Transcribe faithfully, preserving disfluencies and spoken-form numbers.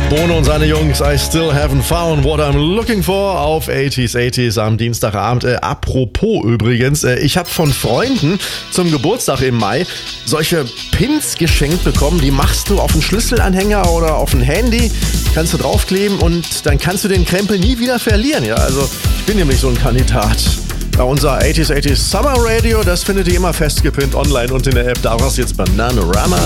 Bono und seine Jungs, I still haven't found what I'm looking for auf achtziger achtziger am Dienstagabend. Äh, apropos übrigens, äh, ich habe von Freunden zum Geburtstag im Mai solche Pins geschenkt bekommen. Die machst du auf einen Schlüsselanhänger oder auf ein Handy, kannst du draufkleben und dann kannst du den Krempel nie wieder verlieren. Ja, also ich bin nämlich so ein Kandidat. Ja, unser achtziger achtziger Summer Radio, das findet ihr immer festgepinnt online und in der App. Daraus jetzt Bananarama.